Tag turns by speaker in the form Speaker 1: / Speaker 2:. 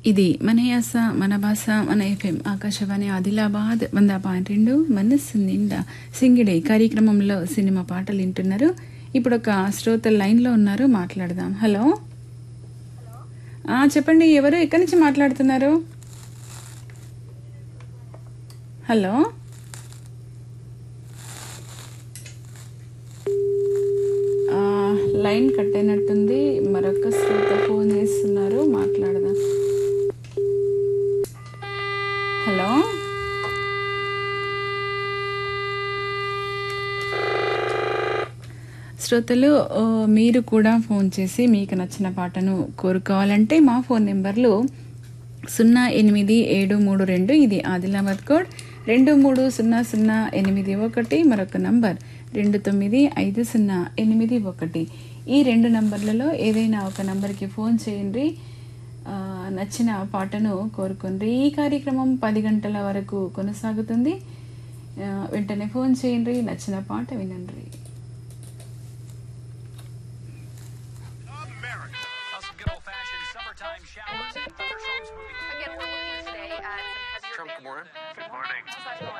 Speaker 1: ఇది మన యాస మన భాష మన ఎఫ్ఎం ఆకాశవాణి ఆదిలాబాద్ 100.2 మనస్సు నిండా సింగిడే కార్యక్రమంలో సినిమా పాటలు వింటున్నారు. ఇప్పుడు ఒక శ్రోత లైన్లో ఉన్నారు, మాట్లాడదాం. హలో, చెప్పండి, ఎవరు ఎక్కడి నుంచి మాట్లాడుతున్నారు? హలో, లైన్ కట్ అయినట్టుంది. మరొక శ్రోత ఫోన్ చేస్తున్నారు, మాట్లాడదాం. హలో, శ్రోతలు, మీరు కూడా ఫోన్ చేసి మీకు నచ్చిన పాటను కోరుకోవాలంటే మా ఫోన్ నెంబర్లు 08732, ఇది ఆదిలాబాద్ కోడ్, 230081, మరొక నంబర్ 295081. ఈ రెండు నంబర్లలో ఏదైనా ఒక నంబర్కి ఫోన్ చేయండి, నచ్చిన పాటను కోరుకోండి. ఈ కార్యక్రమం 10 గంటల వరకు కొనసాగుతుంది. వెంటనే ఫోన్ చేయండి, నచ్చిన పాట వినండి.
Speaker 2: Trump, good morning.
Speaker 3: Good morning.